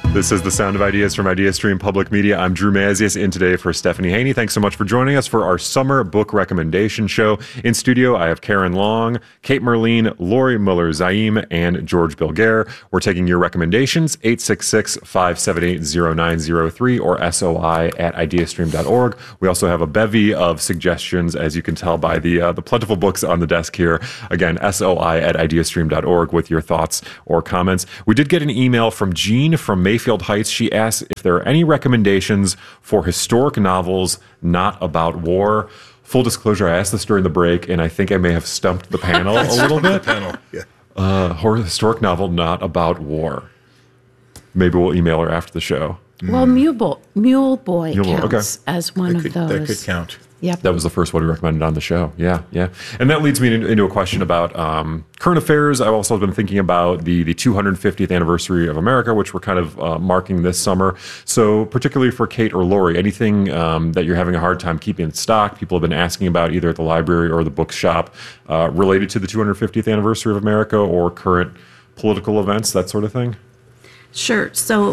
This is The Sound of Ideas from IdeaStream Public Media. I'm Drew Mazias, in today for Stephanie Haney. Thanks so much for joining us for our summer book recommendation show. In studio, I have Karen Long, Kate Merline, Lori Muller-Zaim, and George Bilger. We're taking your recommendations, 866-578-0903 or SOI@ideastream.org. We also have a bevy of suggestions, as you can tell by the plentiful books on the desk here. Again, SOI@ideastream.org with your thoughts or comments. We did get an email from Jean from Mayfield Heights. She asked if there are any recommendations for historic novels not about war. Full disclosure, I asked this during the break, and I think I may have stumped the panel a little bit. Historic novel not about war. Maybe we'll email her after the show. Well, Mule Boy counts as one of those. That could count. Yep. That was the first one we recommended on the show. Yeah. And that leads me into a question about current affairs. I've also been thinking about the 250th anniversary of America, which we're kind of marking this summer. So particularly for Kate or Lori, anything that you're having a hard time keeping in stock, people have been asking about either at the library or the bookshop related to the 250th anniversary of America or current political events, that sort of thing? Sure. So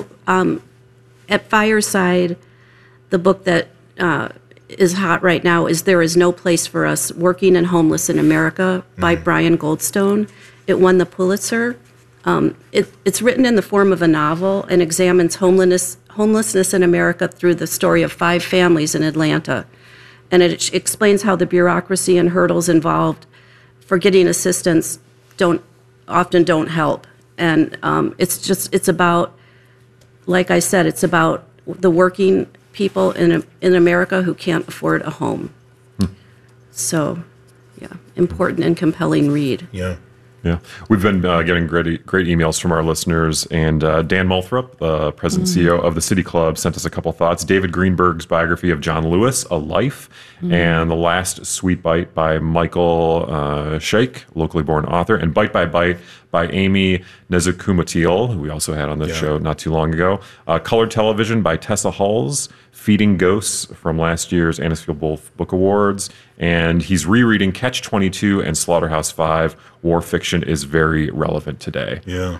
at Fireside, the book that is hot right now is There Is No Place for Us, Working and Homeless in America by Brian Goldstone. It won the Pulitzer. It's written in the form of a novel and examines homelessness in America through the story of 5 families in Atlanta. And it explains how the bureaucracy and hurdles involved for getting assistance often don't help. And it's about, like I said, it's about the working people in America who can't afford a home. So, yeah, important and compelling read. Yeah. We've been getting great emails from our listeners, and Dan Moulthrop, the president and CEO of the City Club, sent us a couple thoughts. David Greenberg's biography of John Lewis, A Life, and The Last Sweet Bite by Michael Shaikh, locally born author, and Bite by Bite by Amy Nezhukumatiel, who we also had on the show not too long ago. Colored Television by Tessa Hulls, Feeding Ghosts from last year's Anisfield Wolf Book Awards, and he's rereading Catch-22 and Slaughterhouse-5. War fiction is very relevant today. Yeah.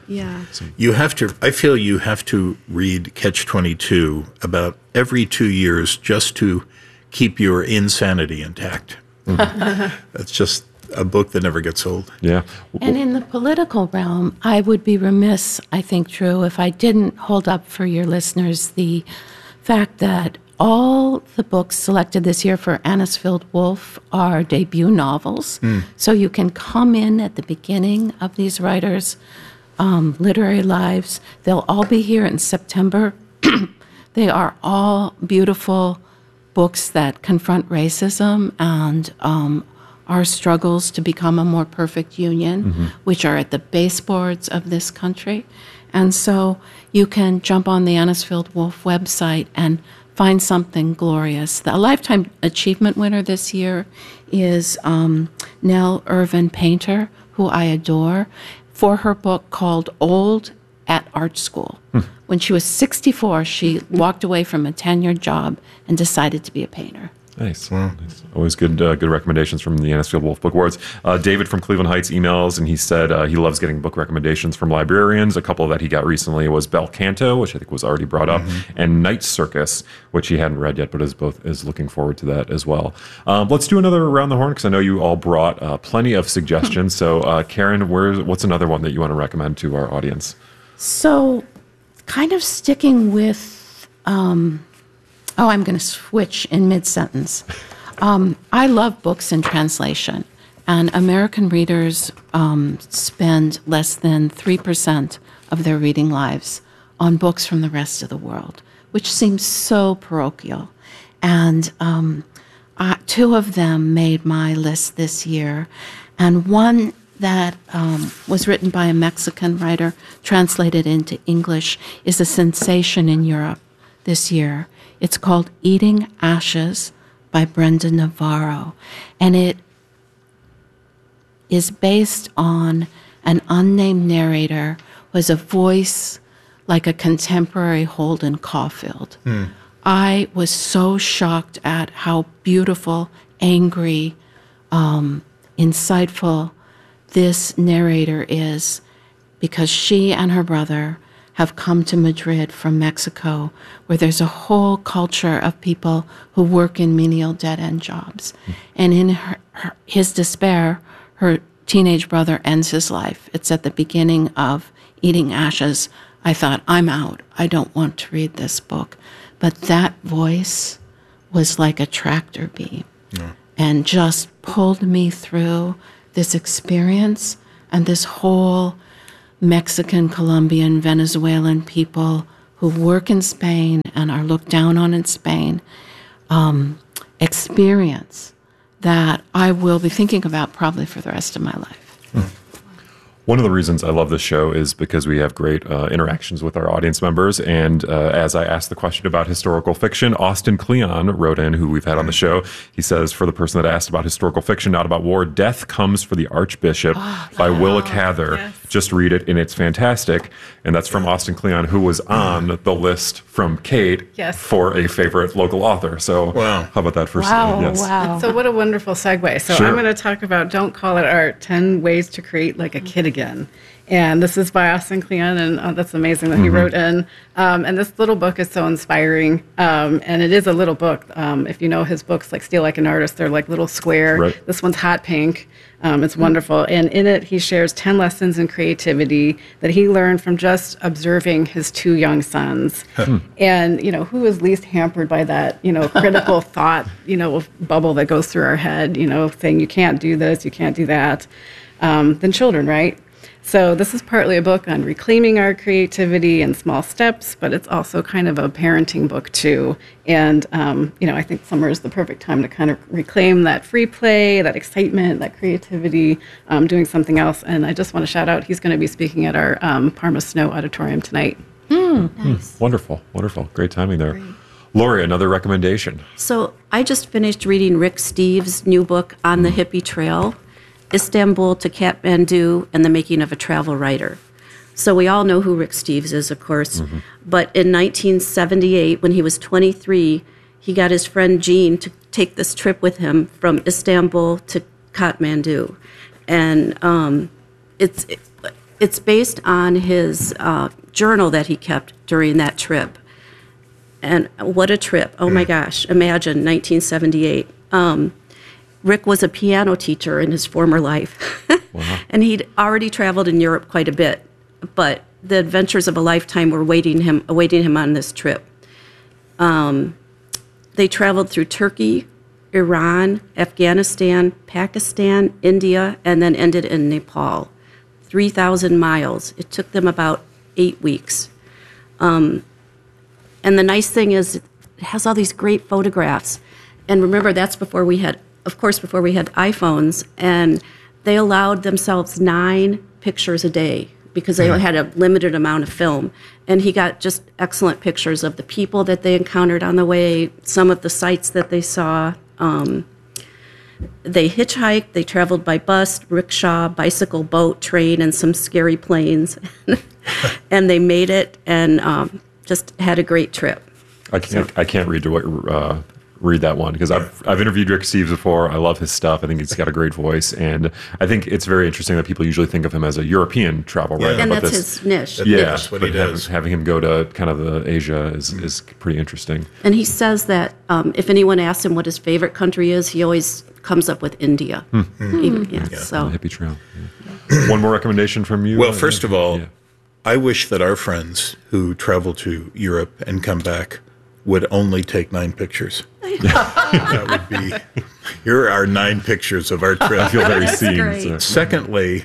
I feel you have to read Catch-22 about every 2 years just to keep your insanity intact. That's just a book that never gets old. Yeah. And in the political realm, I would be remiss, I think, Drew, if I didn't hold up for your listeners the fact that all the books selected this year for Anisfield Wolf are debut novels. So you can come in at the beginning of these writers' literary lives. They'll all be here in September. They are all beautiful books that confront racism and our struggles to become a more perfect union, which are at the baseboards of this country. And so you can jump on the Anisfield Wolf website and find something glorious. The Lifetime Achievement winner this year is Nell Irvin Painter, who I adore, for her book called Old at Art School. When she was 64, she walked away from a tenured job and decided to be a painter. Nice. Always good recommendations from the Anisfield Wolf Book Awards. David from Cleveland Heights emails, and he said he loves getting book recommendations from librarians. A couple that he got recently was Bel Canto, which I think was already brought up, and Night Circus, which he hadn't read yet, but is looking forward to that as well. Let's do another around the horn, because I know you all brought plenty of suggestions. So, Karen, what's another one that you want to recommend to our audience? So, kind of sticking with... I'm going to switch in mid-sentence. I love books in translation, and American readers spend less than 3% of their reading lives on books from the rest of the world, which seems so parochial. And 2 of them made my list this year, and one that was written by a Mexican writer, translated into English, is a sensation in Europe this year. It's called Eating Ashes by Brenda Navarro, and it is based on an unnamed narrator who has a voice like a contemporary Holden Caulfield. I was so shocked at how beautiful, angry, insightful this narrator is, because she and her brother have come to Madrid from Mexico, where there's a whole culture of people who work in menial dead-end jobs. And in his despair, her teenage brother ends his life. It's at the beginning of Eating Ashes. I thought, I'm out. I don't want to read this book. But that voice was like a tractor beam and just pulled me through this experience and this whole Mexican, Colombian, Venezuelan people who work in Spain and are looked down on in Spain experience that I will be thinking about probably for the rest of my life. One of the reasons I love this show is because we have great interactions with our audience members. And as I asked the question about historical fiction, Austin Cleon wrote in, who we've had on the show. He says, for the person that asked about historical fiction, not about war, Death Comes for the Archbishop by Willa Cather. Yes. Just read it, and it's fantastic. And that's from Austin Cleon, who was on the list from Kate Yes. for a favorite local author. So Wow. how about that for Wow. So what a wonderful segue. So Sure. I'm going to talk about Don't Call It Art, 10 Ways to Create Like a Kid Again. And this is by Austin Cleon, and that's amazing that he wrote in. And this little book is so inspiring. And it is a little book. If you know his books, like Steal Like an Artist, they're like little square. Right. This one's hot pink. It's wonderful. And in it, he shares 10 lessons in creativity that he learned from just observing his 2 young sons. And, who is least hampered by that, critical thought, bubble that goes through our head, saying you can't do this, you can't do that, than children, right? So this is partly a book on reclaiming our creativity in small steps, but it's also kind of a parenting book too. And, I think summer is the perfect time to kind of reclaim that free play, that excitement, that creativity, doing something else. And I just want to shout out, he's going to be speaking at our Parma Snow Auditorium tonight. Nice. Wonderful. Great timing there. Lori, another recommendation. So I just finished reading Rick Steves' new book, On the Hippie Trail, Istanbul to Kathmandu and the Making of a Travel Writer. So we all know who Rick Steves is, of course. But in 1978, when he was 23, he got his friend Gene to take this trip with him from Istanbul to Kathmandu. And it's based on his journal that he kept during that trip. And what a trip. Oh my gosh. Imagine 1978. Rick was a piano teacher in his former life. Wow. And he'd already traveled in Europe quite a bit. But the adventures of a lifetime were awaiting him on this trip. They traveled through Turkey, Iran, Afghanistan, Pakistan, India, and then ended in Nepal. 3,000 miles. It took them about 8 weeks. And the nice thing is it has all these great photographs. And remember, that's before we had iPhones, and they allowed themselves 9 pictures a day because they had a limited amount of film. And he got just excellent pictures of the people that they encountered on the way, some of the sights that they saw. They hitchhiked, they traveled by bus, rickshaw, bicycle, boat, train, and some scary planes. And they made it and just had a great trip. I can't read that one because I've interviewed Rick Steves before. I love his stuff. I think he's got a great voice, and I think it's very interesting that people usually think of him as a European travel writer. And but that's his niche. That's what he but does. having him go to kind of the Asia is pretty interesting. And he says that if anyone asks him what his favorite country is, he always comes up with India. So The hippie trail. Yeah. One more recommendation from you. Well, first of all, Yeah. I wish that our friends who travel to Europe and come back would only take 9 pictures. That would be, here are 9 pictures of our trip. I feel very That's seen. great. So. Secondly,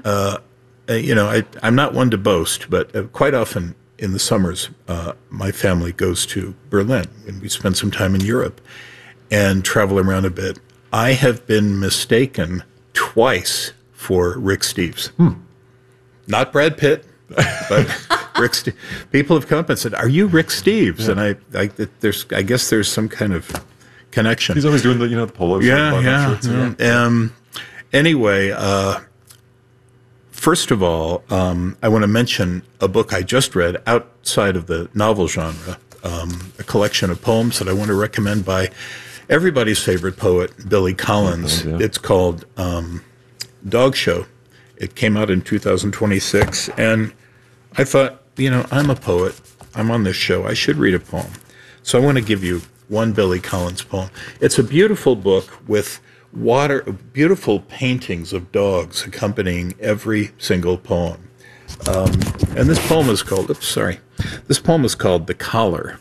I'm not one to boast, but quite often in the summers, my family goes to Berlin, and we spend some time in Europe and travel around a bit. I have been mistaken twice for Rick Steves. Not Brad Pitt, but Rick Steves. People have come up and said, "Are you Rick Steves?" Yeah. And I guess there's some kind of connection. He's always doing the polo shirt. button-up shirts, Anyway, first of all, I want to mention a book I just read outside of the novel genre, a collection of poems that I want to recommend by everybody's favorite poet, Billy Collins. Yeah. It's called Dog Show. It came out in 2026, and I thought I'm a poet. I'm on this show. I should read a poem. So I want to give you one Billy Collins poem. It's a beautiful book with beautiful paintings of dogs accompanying every single poem. And this poem is called, This poem is called The Collar.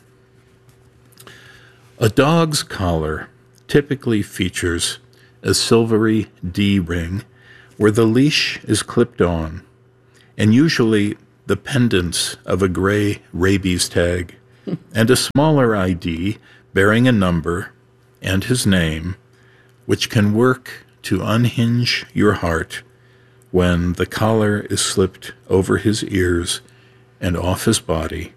A dog's collar typically features a silvery D ring where the leash is clipped on, and usually the pendants of a gray rabies tag, and a smaller ID bearing a number and his name, which can work to unhinge your heart when the collar is slipped over his ears and off his body,